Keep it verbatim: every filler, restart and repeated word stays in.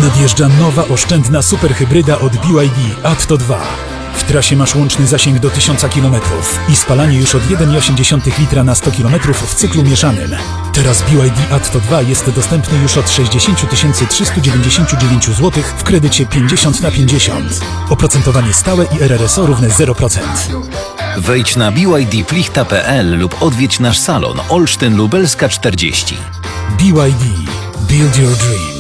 Nadjeżdża nowa oszczędna superhybryda od B Y D Atto dwa. W trasie masz łączny zasięg do tysiąca kilometrów i spalanie już od jeden przecinek osiem litra na sto kilometrów w cyklu mieszanym. Teraz B Y D Atto dwa jest dostępny już od sześćdziesiąt tysięcy trzysta dziewięćdziesiąt dziewięć złotych w kredycie pięćdziesiąt na pięćdziesiąt. Oprocentowanie stałe i R R S O równe zero procent. Wejdź na b y d plichta kropka p l lub odwiedź nasz salon Olsztyn Lubelska czterdzieści. B Y D. Build your dream.